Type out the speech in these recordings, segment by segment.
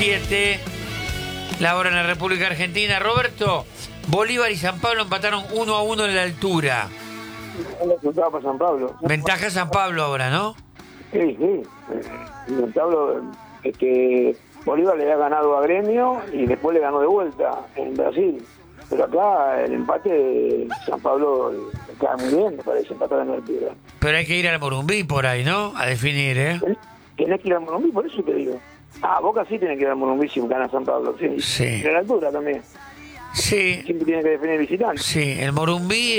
17, la hora en la República Argentina. Roberto, Bolívar y San Pablo empataron 1-1 en la altura. El resultado para San Pablo. Ventaja San Pablo ahora, ¿no? Sí, sí. San Pablo, Bolívar le ha ganado a Gremio y después le ganó de vuelta en Brasil. Pero acá el empate, San Pablo está muy bien, me parece, empatar en la altura. Pero hay que ir al Morumbí por ahí, ¿no? A definir, ¿eh? Tenés que ir al Morumbí, por eso te digo. Boca sí tiene que ir al Morumbí si gana San Pablo, sí. Sí. En la altura también. Sí. Siempre tiene que definir visitante. Sí, el Morumbí,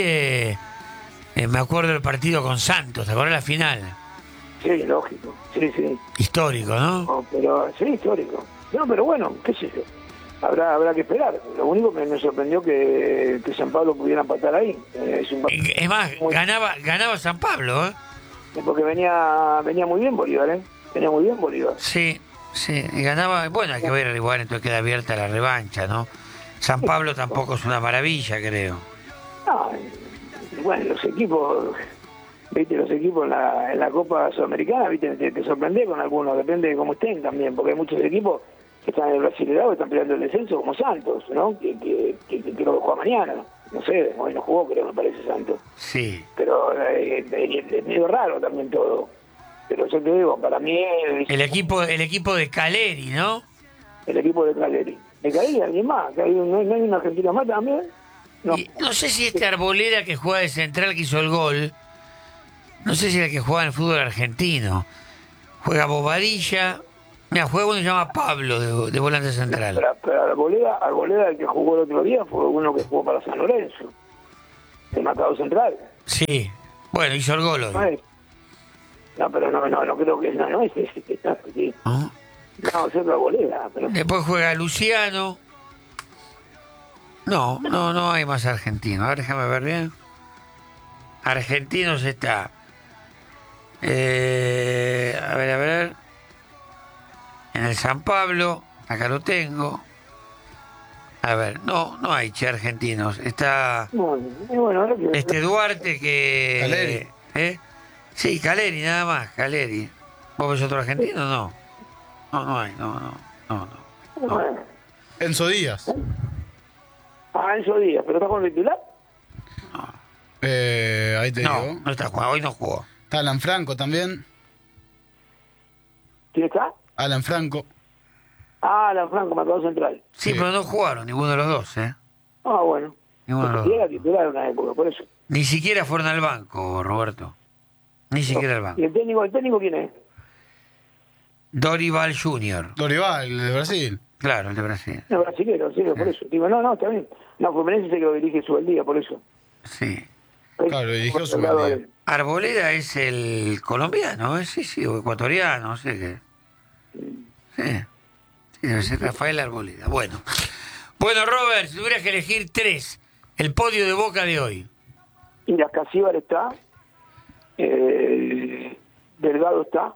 me acuerdo del partido con Santos, ¿te acuerdas la final? Sí, lógico. Sí, sí. Histórico, ¿no? Pero sí, histórico. No, pero bueno, qué sé yo. Habrá que esperar. Lo único que me sorprendió que San Pablo pudiera empatar ahí. Es más, ganaba San Pablo, ¿eh? Porque venía muy bien Bolívar, ¿eh? Venía muy bien Bolívar. Sí, sí, y ganaba. Bueno, hay que ver igual, entonces queda abierta la revancha, ¿no? San Pablo tampoco es una maravilla, creo. No, bueno, los equipos, viste, los equipos en la Copa Sudamericana, viste, te sorprende con algunos, depende de cómo estén también, porque hay muchos equipos que están en el Brasileirao, que están peleando el descenso, como Santos, ¿no? Que creo que juega mañana, no sé, hoy no jugó, creo, me parece, Santos. Sí. Pero es medio raro también todo. Pero yo te digo, para mí... El equipo de Caleri, ¿no? El equipo de Caleri. ¿De Caleri alguien más? ¿No hay una argentina más también? No. No sé si este Arboleda que juega de central que hizo el gol, no sé si era el que juega en el fútbol argentino. Juega Bobadilla. Mira, juega uno que se llama Pablo de volante central. Pero Arboleda, el que jugó el otro día, fue uno que jugó para San Lorenzo. El marcador central. Sí. Bueno, hizo el gol hoy. No es. No, pero no creo que no es ese que está aquí. ¿No? No, es otra Arboleda. Pero... Después juega Luciano. No hay más argentinos. A ver, déjame ver bien. Argentinos está. A ver. En el San Pablo, acá lo tengo. A ver, no hay argentinos. Está bueno, Duarte que... Caleri. Sí, Caleri, nada más, Caleri. ¿Vos ves otro argentino? No. No hay, no. Bueno. Enzo Díaz. Enzo Díaz, ¿pero está con el titular? Ahí te digo. No está jugando, hoy no jugó. Está Alan Franco también. ¿Quién está? Alan Franco. Alan Franco, marcador central. Sí, pero no jugaron ninguno de los dos, ¿eh? Bueno. Ninguno de los Era dos. titular en una época, por eso. Ni siquiera fueron al banco, Roberto. Ni siquiera al banco. ¿Y el técnico quién es? Dorival Junior. Dorival, el de Brasil. Claro, el de Brasil. No, brasilero, sí, por eso. Digo, no, está bien. No, Fluminense sé que lo dirige Subeldía, por eso. Sí. Claro, lo dirigió Subeldía. Arboleda es el colombiano, ¿eh? Sí, o ecuatoriano, no sé qué. Sí, debe ser Rafael Arboleda. Bueno, Robert, si tuvieras que elegir 3, el podio de Boca de hoy. Y la Casíbar está, Delgado está,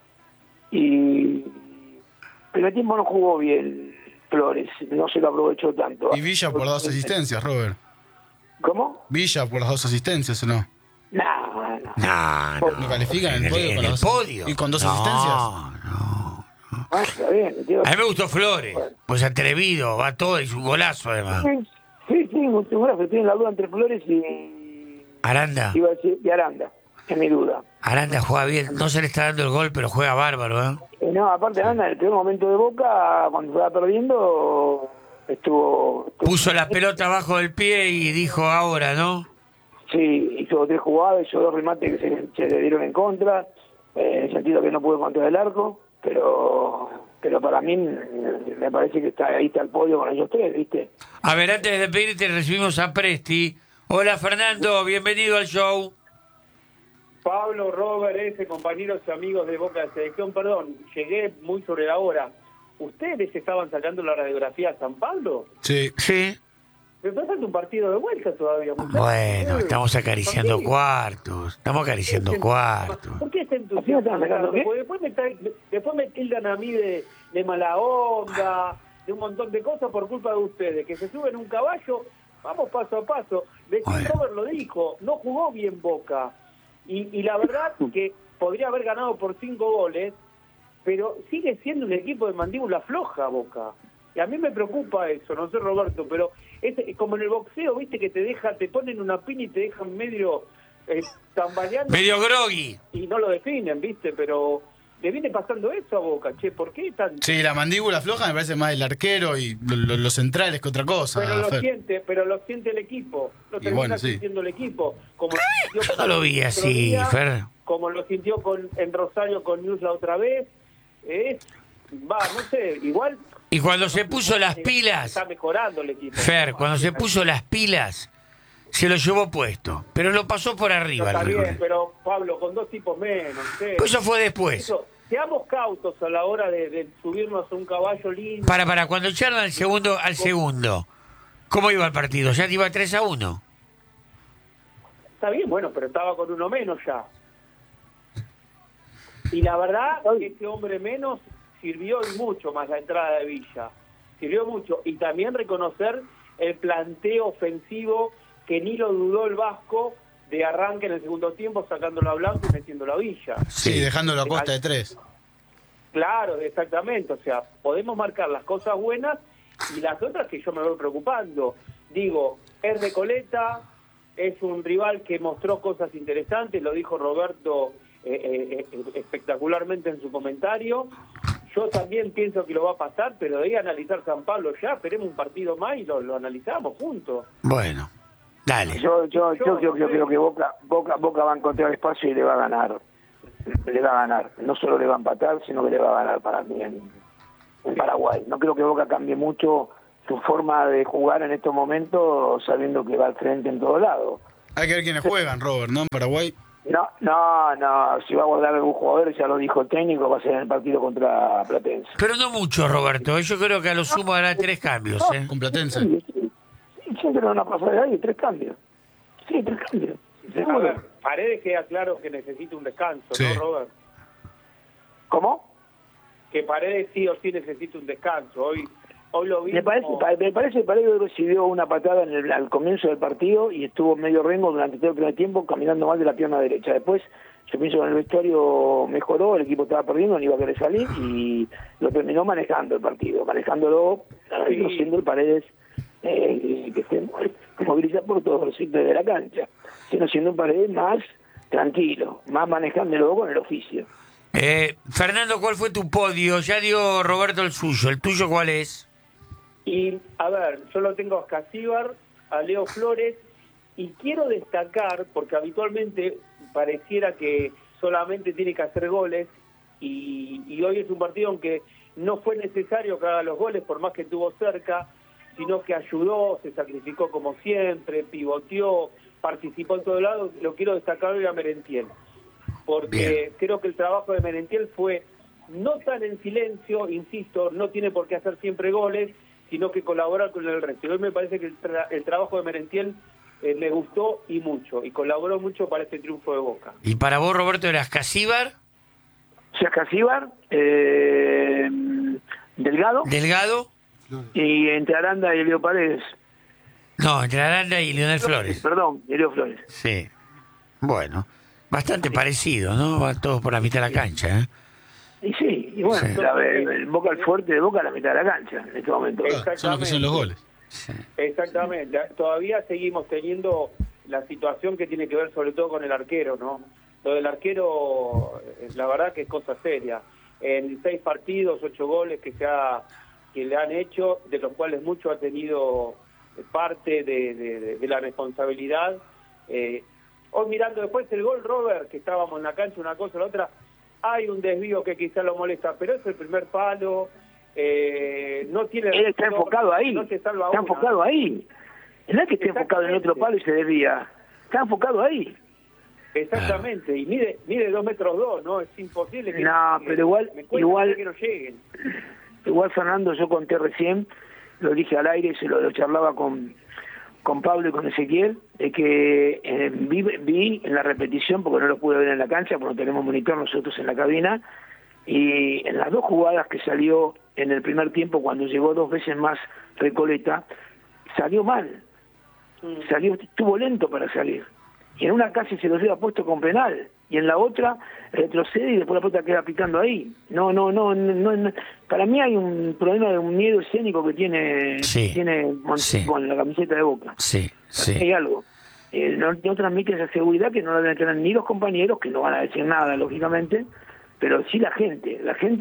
y pero el tiempo no jugó bien Flores, no se lo aprovechó tanto. Y Villa por las 2 asistencias, Robert. ¿Cómo? Villa por las 2 asistencias, ¿o no? No. ¿Lo califican en el podio? ¿En el podio? ¿Y con 2 asistencias? No. Está bien. A mí me gustó Flores, pues atrevido, va todo, y su golazo además. Sí, mucho gracias. Estoy en la duda entre Flores y... Aranda. Iba a decir, y Aranda, es mi duda. Aranda juega bien, no se le está dando el gol, pero juega bárbaro, ¿eh? No, aparte Aranda, en el primer momento de Boca, cuando estaba perdiendo, estuvo... Puso la pelota abajo del pie y dijo ahora, ¿no? Sí, hizo 3 jugadas, hizo 2 remates que se le dieron en contra, en el sentido que no pudo contra el arco, pero para mí me parece que ahí está el podio con ellos 3, ¿viste? A ver, antes de despedirte recibimos a Presti. Hola Fernando, bienvenido al show. Pablo, Robert, compañeros y amigos de Boca de Selección, perdón, llegué muy sobre la hora. ¿Ustedes estaban sacando la radiografía a San Pablo? Sí. Me falta un partido de vuelta todavía, muchachos. Bueno, estamos acariciando cuartos. ¿Por qué este entusiasmo? Porque después me tildan a mí de mala onda, de un montón de cosas por culpa de ustedes, que se suben un caballo, vamos paso a paso. Robert lo dijo, no jugó bien Boca. Y la verdad que podría haber ganado por 5 goles, pero sigue siendo un equipo de mandíbula floja, Boca. Y a mí me preocupa eso, no sé, Roberto, pero es como en el boxeo, viste, que te ponen una piña y te dejan medio tambaleando. Medio groggy. Y no lo definen, viste, pero le viene pasando eso a Boca, che, ¿por qué tan...? Sí, la mandíbula floja me parece más el arquero y los centrales que otra cosa. Pero lo siente el equipo, lo termina sintiendo el equipo. Como yo no lo vi así, Fer. Como lo sintió en Rosario con News la otra vez, no sé, igual... Y cuando se puso las pilas... Está mejorando el equipo. Fer, cuando se puso las pilas, se lo llevó puesto. Pero lo pasó por arriba. No, está bien, pero Pablo, con 2 tipos menos. Pues eso fue después. Seamos cautos a la hora de subirnos a un caballo lindo. Para, cuando echaron al segundo, ¿cómo iba el partido? ¿Ya iba 3-1? Está bien, bueno, pero estaba con uno menos ya. Y la verdad, que ese hombre menos sirvió y mucho más la entrada de Villa. Sirvió mucho. Y también reconocer el planteo ofensivo que ni lo dudó el Vasco de arranque en el segundo tiempo, sacándolo a Blanco y metiéndolo a Villa. Sí, dejándolo a costa de 3. Claro, exactamente. O sea, podemos marcar las cosas buenas y las otras que yo me voy preocupando. Digo, es Recoleta, es un rival que mostró cosas interesantes, lo dijo Roberto espectacularmente en su comentario. Yo también pienso que lo va a pasar, pero de ahí analizar San Pablo ya, esperemos un partido más y lo analizamos juntos. Bueno, dale. Yo creo que Boca va a encontrar espacio y le va a ganar. Le va a ganar. No solo le va a empatar, sino que le va a ganar para mí en Paraguay. No creo que Boca cambie mucho su forma de jugar en estos momentos, sabiendo que va al frente en todos lados. Hay que ver quiénes juegan, Robert, ¿no? En Paraguay. No, si va a guardar algún jugador, ya lo dijo el técnico, va a ser en el partido contra Platense. Pero no mucho, Roberto, yo creo que a lo sumo hará 3 cambios. Con Platense. Sí, siempre van a pasar de ahí, 3 cambios. Sí, 3 cambios. A ver, Paredes queda claro que necesita un descanso, sí. ¿no, Robert? ¿Cómo? Que Paredes sí o sí necesita un descanso. Hoy lo vi. Me parece que Paredes recibió una patada al comienzo del partido y estuvo medio rengo durante todo el primer tiempo caminando mal de la pierna derecha. Después yo pienso que en el vestuario mejoró, el equipo estaba perdiendo, no iba a querer salir y lo terminó manejando el partido, manejándolo, siendo el Paredes que se moviliza por todos los sectores de la cancha, siendo un Paredes más tranquilo, más manejándolo con el oficio. Fernando, ¿cuál fue tu podio? Ya dio Roberto el suyo. ¿El tuyo cuál es? Y, a ver, yo lo tengo a Escacíbar, a Leo Flores, y quiero destacar, porque habitualmente pareciera que solamente tiene que hacer goles, y hoy es un partido en que no fue necesario que haga los goles, por más que estuvo cerca, sino que ayudó, se sacrificó como siempre, pivoteó, participó en todos lados. Lo quiero destacar hoy a Merentiel, porque creo que el trabajo de Merentiel fue no tan en silencio, insisto, no tiene por qué hacer siempre goles, sino que colaborar con el resto. Y hoy me parece que el trabajo de Merentiel me gustó y mucho, y colaboró mucho para este triunfo de Boca. ¿Y para vos, Roberto, eras Escacíbar? Sí, Escacíbar, Delgado. Y entre Aranda y Leo Paredes. No, entre Aranda y Leonel Flores. Perdón, y Leo Flores. Sí. Bueno, bastante parecido, ¿no? Van todos por la mitad de la cancha, ¿eh? Y sí, y bueno, sí. El Boca, el fuerte de Boca a la mitad de la cancha en este momento. Son los que son los goles. Sí. Exactamente. Todavía seguimos teniendo la situación que tiene que ver sobre todo con el arquero, ¿no? Lo del arquero, la verdad que es cosa seria. En 6 partidos, 8 goles que le han hecho, de los cuales mucho ha tenido parte de la responsabilidad. Hoy mirando después el gol, Robert, que estábamos en la cancha, una cosa, la otra, hay un desvío que quizá lo molesta, pero es el primer palo, no tiene... Él está enfocado ahí, no se salva está enfocado ahí. No es que esté enfocado en otro palo y se desvía, está enfocado ahí. Exactamente, y mide 2,2 metros, ¿no? Es imposible que... No, pero igual que no lleguen. Igual, Fernando, yo conté recién, lo dije al aire, se lo charlaba con Pablo y con Ezequiel, de que vi en la repetición, porque no lo pude ver en la cancha, porque no tenemos monitor nosotros en la cabina, y en las 2 jugadas que salió en el primer tiempo, cuando llegó 2 veces más Recoleta, salió mal, estuvo lento para salir, y en una casi se lo lleva puesto con penal, y en la otra retrocede y después la pelota queda picando ahí. No, para mí hay un problema de un miedo escénico que tiene con la camiseta de Boca. Sí. Hay algo. No transmite esa seguridad que no la deben tener ni los compañeros, que no van a decir nada, lógicamente, pero sí la gente. La gente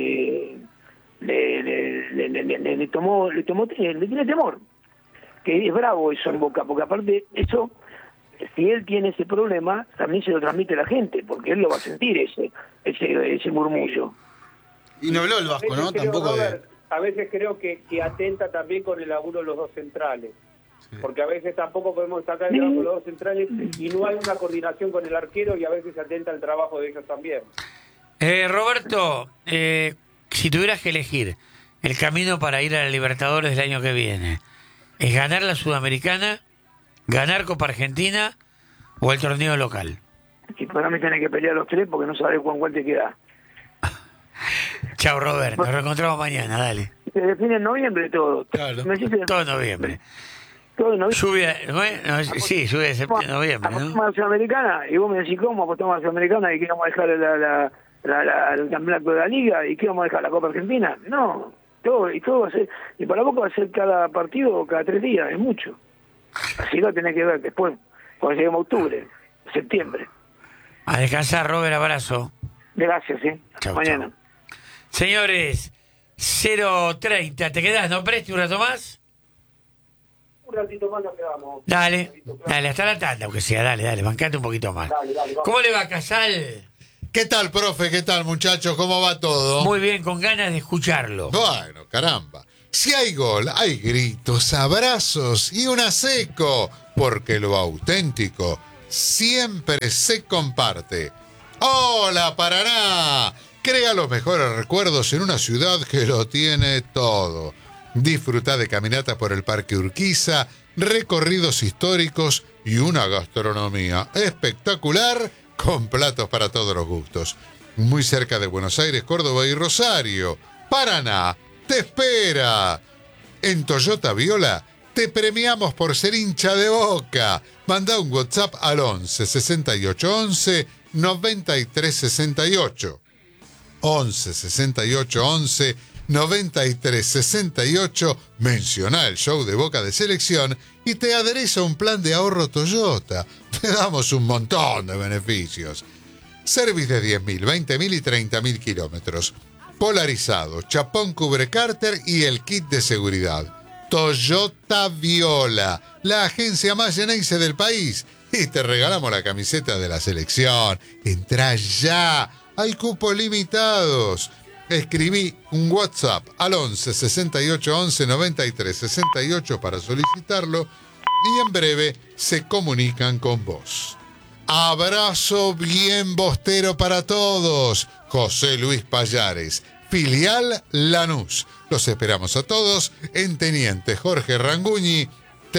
le tiene temor. Que es bravo eso en Boca, porque aparte eso, si él tiene ese problema, también se lo transmite a la gente, porque él lo va a sentir ese murmullo. Y no habló el Vasco, ¿no? Tampoco Robert, a veces creo que atenta también con el laburo de los dos centrales. Sí. Porque a veces tampoco podemos sacar el trabajo de los dos centrales y no hay una coordinación con el arquero y a veces atenta al trabajo de ellos también. Roberto, si tuvieras que elegir el camino para ir a la Libertadores del año que viene, ¿es ganar la Sudamericana, ganar Copa Argentina o el torneo local? Y para mí tenés que pelear los tres porque no sabes cuál te queda. Chao, Robert, nos reencontramos mañana, dale. Se define en noviembre todo. Claro. Todo noviembre. Todo noviembre. Lluvia de septiembre, noviembre, ¿no? Apostamos a la Sudamericana y vos me decís cómo apostamos a la Sudamericana y qué vamos a dejar el campeonato de la Liga y qué vamos a dejar la Copa Argentina. No, todo va a ser, y para Boca va a ser cada partido cada 3 días, es mucho. Así lo tenés que ver después, cuando lleguemos a octubre, septiembre. A descansar, Robert, abrazo. Gracias, Hasta mañana. Chau. Señores, 0:30, ¿te quedás, no, Presti, un rato más? Un ratito más nos quedamos. Dale, hasta la tanda, aunque sea, dale, bancate un poquito más. Dale, ¿Cómo le va, Casal? ¿Qué tal, profe? ¿Qué tal, muchachos? ¿Cómo va todo? Muy bien, con ganas de escucharlo. Bueno, caramba. Si hay gol, hay gritos, abrazos y un aseco, porque lo auténtico siempre se comparte. ¡Hola, Paraná! Crea los mejores recuerdos en una ciudad que lo tiene todo. Disfruta de caminatas por el Parque Urquiza, recorridos históricos y una gastronomía espectacular con platos para todos los gustos. Muy cerca de Buenos Aires, Córdoba y Rosario. Paraná te espera. En Toyota Viola te premiamos por ser hincha de Boca. Manda un WhatsApp al 11 68 11 93 68. 11 68 11 93 68. Menciona el show de Boca de Selección y te adereza un plan de ahorro Toyota. Te damos un montón de beneficios. Service de 10.000, 20.000 y 30.000 kilómetros. Polarizado, chapón cubre cárter y el kit de seguridad. Toyota Viola, la agencia más Xeneize del país. Y te regalamos la camiseta de la selección. Entrá ya, hay cupos limitados. Escribí un WhatsApp al 11 68 11 93 68 para solicitarlo y en breve se comunican con vos. Abrazo bien bostero para todos. José Luis Payares, filial Lanús. Los esperamos a todos en Teniente Jorge Ranguñi,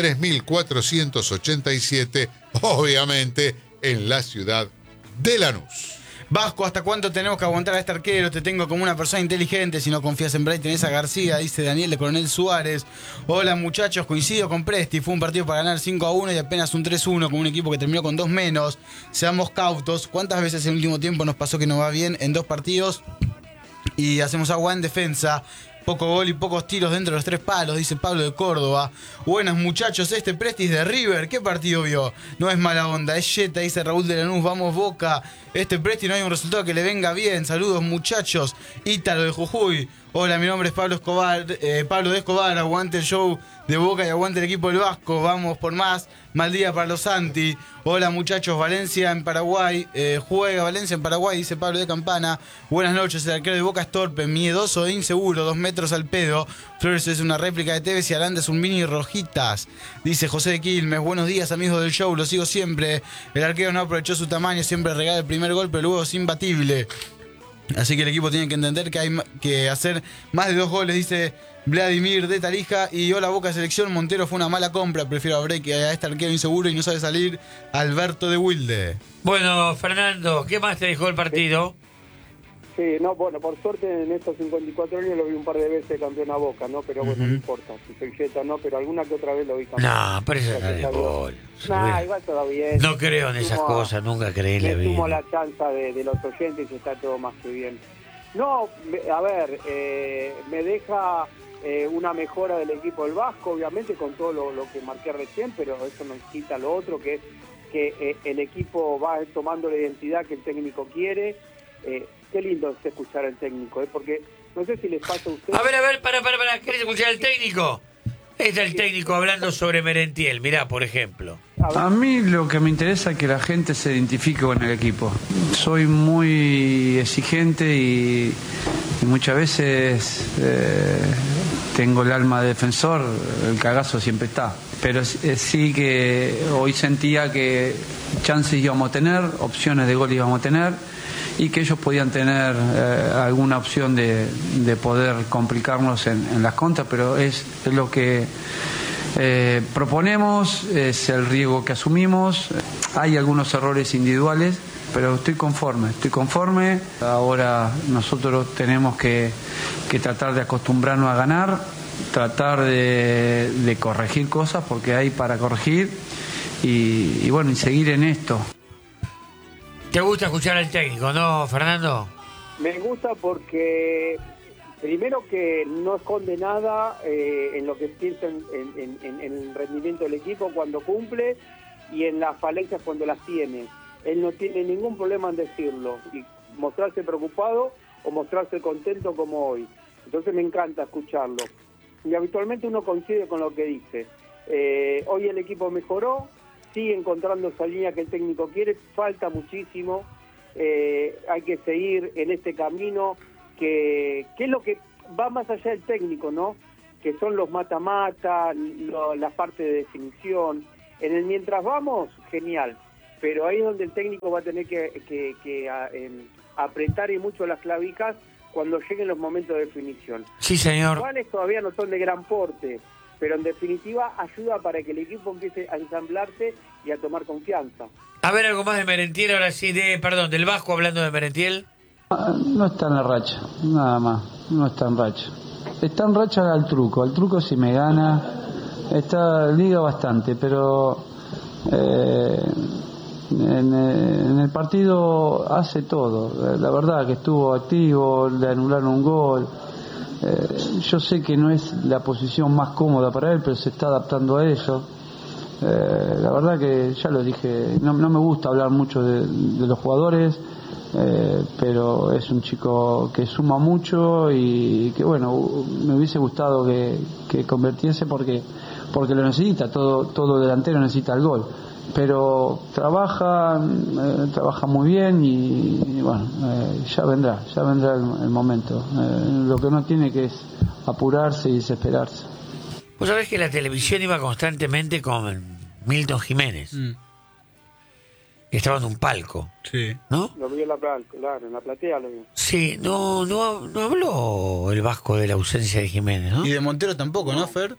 3487, obviamente en la ciudad de Lanús. Vasco, ¿hasta cuánto tenemos que aguantar a este arquero? Te tengo como una persona inteligente. Si no confías en Bray, tenés a García, dice Daniel de Coronel Suárez. Hola, muchachos, coincido con Presti. Fue un partido para ganar 5-1 y apenas un 3-1 con un equipo que terminó con 2 menos. Seamos cautos. ¿Cuántas veces en el último tiempo nos pasó que nos va bien en 2 partidos y hacemos agua en defensa? Poco gol y pocos tiros dentro de los 3 palos, dice Pablo de Córdoba. Buenas, muchachos, este Presti es de River. ¿Qué partido vio? No es mala onda, es Jetta, dice Raúl de Lanús. Vamos, Boca. Este Presti no hay un resultado que le venga bien. Saludos, muchachos. Ítalo de Jujuy. Hola, mi nombre es Pablo Escobar, Pablo de Escobar. Aguante el show de Boca y aguante el equipo del Vasco. Vamos por más. Mal día para los Santi. Hola, muchachos. Valencia en Paraguay. Juega Valencia en Paraguay, dice Pablo de Campana. Buenas noches. El arquero de Boca es torpe, miedoso e inseguro. 2 metros al pedo. Flores es una réplica de Tevez y Aranda es un mini Rojitas, dice José de Quilmes. Buenos días, amigos del show. Lo sigo siempre. El arquero no aprovechó su tamaño. Siempre regala el primer gol, pero luego es imbatible. Así que el equipo tiene que entender que hay que hacer más de 2 goles, dice Vladimir de Tarija. Y hola, Boca Selección. Montero fue una mala compra. Prefiero a Break que a este arquero inseguro y no sabe salir. Alberto de Wilde. Bueno, Fernando, ¿qué más te dejó el partido? Sí, no, bueno, por suerte en estos 54 años lo vi un par de veces campeón a Boca, ¿no? Pero bueno, no importa, si soy Jetta no, pero alguna que otra vez lo vi campeón. No, pero eso no es gol. No, igual todo bien. No creo en esas cosas, nunca creí en la vida. Me sumo vida. la chanza de los oyentes y está todo más que bien. No, a ver, me deja una mejora del equipo del Vasco, obviamente, con todo lo que marqué recién, pero eso no quita lo otro, que es que el equipo va tomando la identidad que el técnico quiere. Qué lindo es escuchar al técnico, porque no sé si les pasa a ustedes. A ver, para, ¿querés escuchar al técnico? Es el técnico hablando sobre Merentiel, mirá, por ejemplo. A mí lo que me interesa es que la gente se identifique con el equipo. Soy muy exigente y muchas veces tengo el alma de defensor, el cagazo siempre está. Pero sí que hoy sentía que chances íbamos a tener, opciones de gol íbamos a tener, y que ellos podían tener alguna opción de poder complicarnos en las contras, pero es lo que proponemos, es el riesgo que asumimos. Hay algunos errores individuales, pero estoy conforme. Ahora nosotros tenemos que tratar de acostumbrarnos a ganar, tratar de corregir cosas, porque hay para corregir, y bueno, y seguir en esto. ¿Te gusta escuchar al técnico, no, Fernando? Me gusta porque, primero, que no esconde nada en lo que piensa en el rendimiento del equipo cuando cumple y en las falencias cuando las tiene. Él no tiene ningún problema en decirlo y mostrarse preocupado o mostrarse contento como hoy. Entonces me encanta escucharlo. Y habitualmente uno coincide con lo que dice. Hoy el equipo mejoró, sigue encontrando esa línea que el técnico quiere, falta muchísimo, hay que seguir en este camino que es lo que va más allá del técnico, ¿no? Que son los mata-mata, la parte de definición. En el mientras vamos, genial, pero ahí es donde el técnico va a tener que apretar y mucho las clavijas cuando lleguen los momentos de definición. Sí, señor. Cuáles todavía no son de gran porte, pero en definitiva ayuda para que el equipo empiece a ensamblarse y a tomar confianza. A ver, algo más de Merentiel, ahora sí, del Vasco, hablando de Merentiel. No está en la racha, nada más, no está en racha. Está en racha al truco si me gana, liga bastante, pero en el partido hace todo. La verdad que estuvo activo, le anularon un gol. Yo sé que no es la posición más cómoda para él, pero se está adaptando a eso. La verdad que ya lo dije, no me gusta hablar mucho de los jugadores, pero es un chico que suma mucho y que bueno, me hubiese gustado que convirtiese porque lo necesita, todo delantero necesita el gol. Pero trabaja muy bien y bueno, ya vendrá el momento. Lo que no tiene que es apurarse y desesperarse. Vos sabés que la televisión iba constantemente con Milton Jiménez, que estaba en un palco, sí, ¿no? Lo vi en la platea lo vi. Sí, no habló el Vasco de la ausencia de Jiménez, ¿no? Y de Montero tampoco, ¿no, Fer?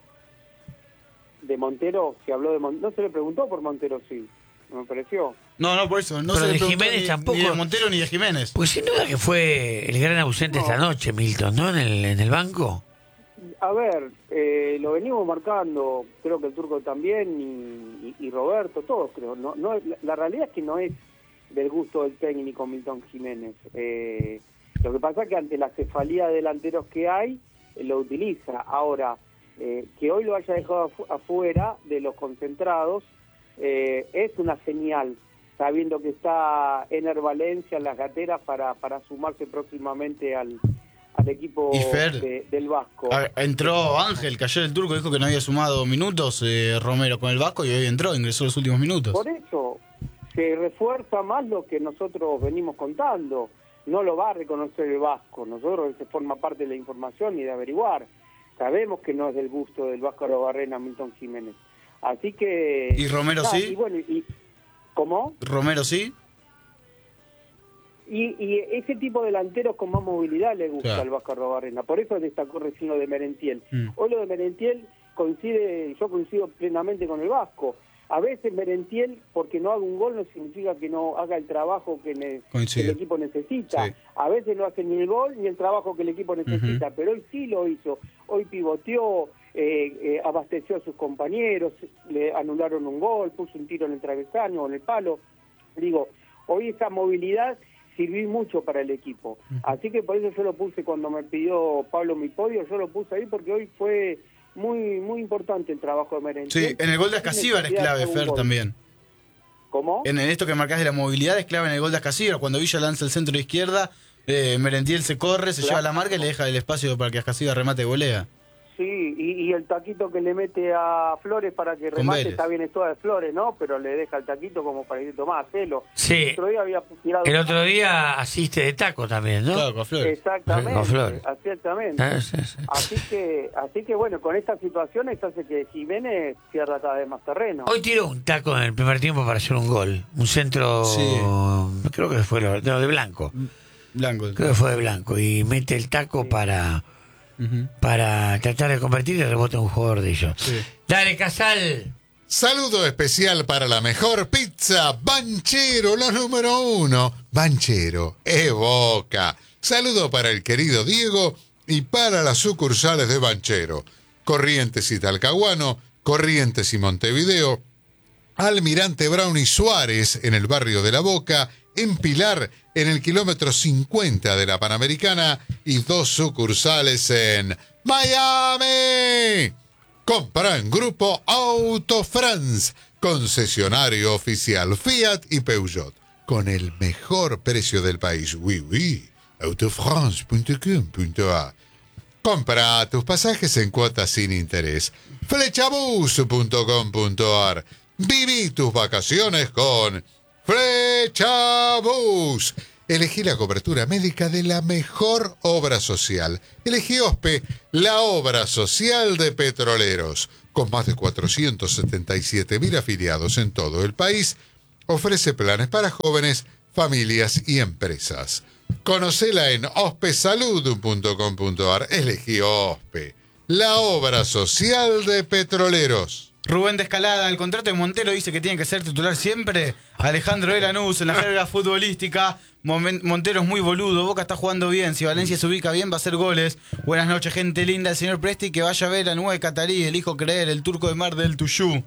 De Montero, se habló de Montero, no se le preguntó por Montero, sí, me pareció. No, por eso, no pero se de le Jiménez tampoco. Ni de Montero ni de Jiménez. Pues sin duda que fue el gran ausente esta noche, Milton, ¿no? En el banco. A ver, lo venimos marcando, creo que el Turco también y Roberto, todos creo. No, la realidad es que no es del gusto del técnico Milton Jiménez. Lo que pasa es que ante la cefalía de delanteros que hay, lo utiliza. Ahora, que hoy lo haya dejado afuera de los concentrados es una señal, sabiendo que está Ener Valencia en las gateras para sumarse próximamente al equipo del Vasco. Entró Ángel, que ayer el Turco dijo que no había sumado minutos Romero con el Vasco y hoy ingresó los últimos minutos. Por eso se refuerza más lo que nosotros venimos contando. No lo va a reconocer el Vasco, nosotros se forma parte de la información y de averiguar. Sabemos que no es del gusto del Vasco Arrobarrena Milton Jiménez. Así que... ¿Y Romero sí? Y bueno, ¿cómo? ¿Romero sí? Y ese tipo de delanteros con más movilidad le gusta al Vasco Arrobarrena. Por eso destacó recién lo de Merentiel. Hoy lo de Merentiel yo coincido plenamente con el Vasco. A veces Merentiel, porque no haga un gol, no significa que no haga el trabajo que el equipo necesita. Sí. A veces no hace ni el gol ni el trabajo que el equipo necesita, pero hoy sí lo hizo. Hoy pivoteó, abasteció a sus compañeros, le anularon un gol, puso un tiro en el travesaño o en el palo. Digo, hoy esa movilidad sirvió mucho para el equipo. Así que por eso yo lo puse cuando me pidió Pablo mi podio, yo lo puse ahí porque hoy fue muy importante el trabajo de Merentiel. Sí, en el gol de Ascasíbar es clave, Fer, también. ¿Cómo? En esto que marcás de la movilidad es clave en el gol de Ascasíbar. Cuando Villa lanza el centro de izquierda, Merentiel se corre, se lleva la marca y le deja el espacio para que Ascasíbar remate y golea. Sí, y el taquito que le mete a Flores para que remate, está bien, es toda de Flores, ¿no? Pero le deja el taquito como para decir, tomá, hacelo. Sí. El otro día asiste de taco también, ¿no? Claro, con Flores. Exactamente. Con Flores. Exactamente. Sí. Así que bueno, con estas situaciones hace que Jiménez pierda cada vez más terreno. Hoy tiró un taco en el primer tiempo para hacer un gol. Un centro, creo que fue de Blanco. Blanco. Creo que fue de Blanco. Y mete el taco para tratar de convertir y rebota un jugador de ellos. Sí. Dale, Casal. Saludo especial para la mejor pizza, Banchero, la número 1. Banchero, Boca. Saludo para el querido Diego y para las sucursales de Banchero. Corrientes y Talcahuano, Corrientes y Montevideo, Almirante Brown y Suárez en el barrio de La Boca, en Pilar, en el kilómetro 50 de la Panamericana, y 2 sucursales en Miami. Compra en Grupo Auto France, concesionario oficial Fiat y Peugeot, con el mejor precio del país. Oui, autofrance.com.ar. Compra tus pasajes en cuotas sin interés. Flechabus.com.ar. Viví tus vacaciones con Flechabus. Elegí la cobertura médica de la mejor obra social. Elegí OSPE, la obra social de Petroleros. Con más de 477.000 afiliados en todo el país, ofrece planes para jóvenes, familias y empresas. Conocela en ospesalud.com.ar. Elegí OSPE, la obra social de Petroleros. Rubén de Escalada, el contrato de Montero dice que tiene que ser titular siempre. Alejandro de Lanús, en la jerga futbolística. Montero es muy boludo, Boca está jugando bien. Si Valencia se ubica bien, va a hacer goles. Buenas noches, gente linda. El señor Presti, que vaya a ver a Nube Catarí, el hijo creer, el turco de Mar del Tuyú.